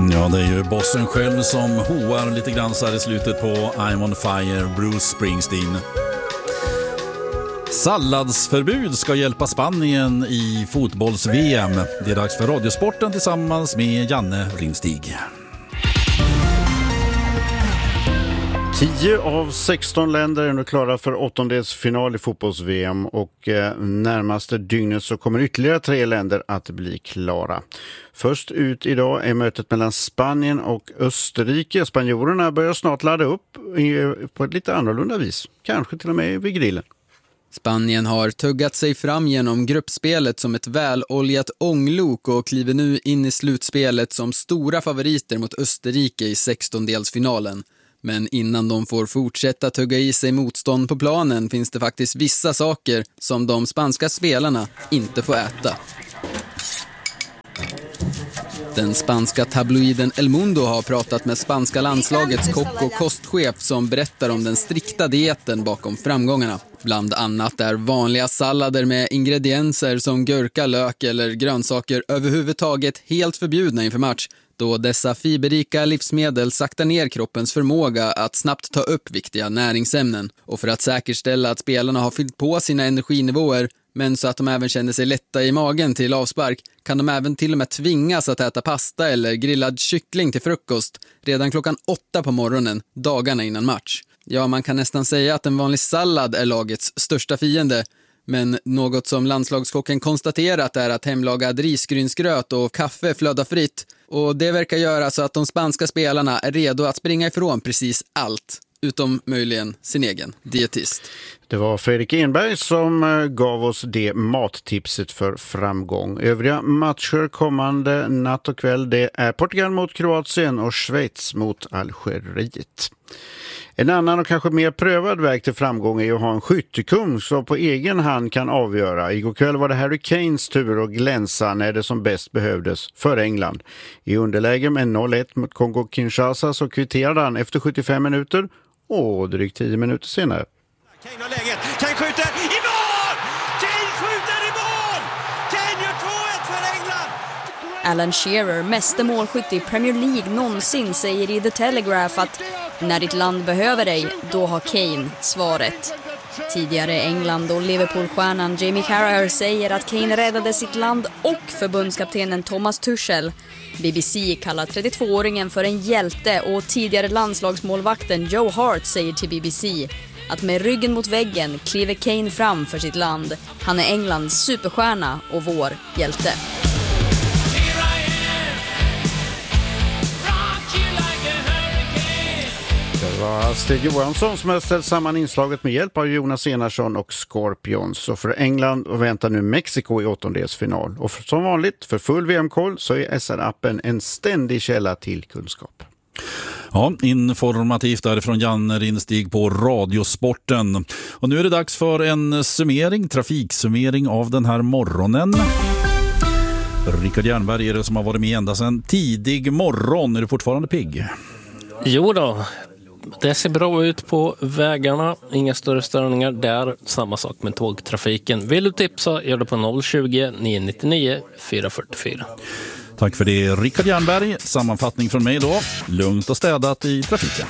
Ja, det är ju bossen själv som hoar lite grann så här i slutet på I'm on fire, Bruce Springsteen. Salladsförbud ska hjälpa Spanien i fotbolls-VM. Det är dags för Radiosporten tillsammans med Janne Rinstig. 10 av 16 länder är nu klara för åttondelsfinal i fotbolls-VM och närmaste dygnet så kommer ytterligare 3 länder att bli klara. Först ut idag är mötet mellan Spanien och Österrike. Spanjorerna börjar snart ladda upp på ett lite annorlunda vis, kanske till och med vid grillen. Spanien har tuggat sig fram genom gruppspelet som ett väloljat ånglok och kliver nu in i slutspelet som stora favoriter mot Österrike i 16-delsfinalen. Men innan de får fortsätta tugga i sig motstånd på planen finns det faktiskt vissa saker som de spanska spelarna inte får äta. Den spanska tabloiden El Mundo har pratat med spanska landslagets kock och kostchef som berättar om den strikta dieten bakom framgångarna. Bland annat är vanliga sallader med ingredienser som gurka, lök eller grönsaker överhuvudtaget helt förbjudna inför match, då dessa fiberrika livsmedel saktar ner kroppens förmåga att snabbt ta upp viktiga näringsämnen. Och för att säkerställa att spelarna har fyllt på sina energinivåer, men så att de även känner sig lätta i magen till avspark, kan de även till och med tvingas att äta pasta eller grillad kyckling till frukost redan klockan 8 på morgonen, dagarna innan match. Ja, man kan nästan säga att en vanlig sallad är lagets största fiende. Men något som landslagskocken konstaterat är att hemlagad risgrynsgröt och kaffe flödar fritt. Och det verkar göra så att de spanska spelarna är redo att springa ifrån precis allt. Utom möjligen sin egen dietist. Det var Fredrik Enberg som gav oss det mattipset för framgång. Övriga matcher kommande natt och kväll, det är Portugal mot Kroatien och Schweiz mot Algeriet. En annan och kanske mer prövad väg till framgång är att ha en skyttekung som på egen hand kan avgöra. Igår kväll var det Harry Kanes tur att glänsa när det som bäst behövdes för England. I underläge med 0-1 mot Kongo-Kinshasa så kvitterade han efter 75 minuter och drygt 10 minuter senare. Kane har läget, Kane skjuter i mål! Kane skjuter i mål! Kane gör 2-1 för England! Alan Shearer, meste målskytt i Premier League någonsin, säger i The Telegraph att när ditt land behöver dig, då har Kane svaret. Tidigare England- och Liverpool-stjärnan Jamie Carragher säger att Kane räddade sitt land och förbundskaptenen Thomas Tuchel. BBC kallar 32-åringen för en hjälte och tidigare landslagsmålvakten Joe Hart säger till BBC att med ryggen mot väggen kliver Kane fram för sitt land. Han är Englands superstjärna och vår hjälte. Det var Stig Johansson som har ställt samman inslaget med hjälp av Jonas Enarsson och Scorpions. Så för England väntar nu Mexiko i åttondelsfinal. Och som vanligt för full VM-koll så är SR-appen en ständig källa till kunskap. Ja, informativt därifrån Janne Rinstig på Radiosporten. Och nu är det dags för en trafiksummering av den här morgonen. Rickard Jernberg är det som har varit med ända sedan tidig morgon. Är du fortfarande pigg? Jo då, det ser bra ut på vägarna. Inga större störningar där. Samma sak med tågtrafiken. Vill du tipsa, gör det på 020 999 444. Tack för det, Rickard Jernberg. Sammanfattning från mig då. Lugnt och städat i trafiken.